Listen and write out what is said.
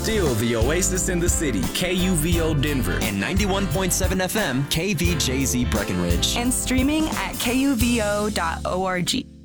Still the oasis in the city, KUVO Denver. And 91.7 FM, KVJZ Breckenridge. And streaming at kuvo.org.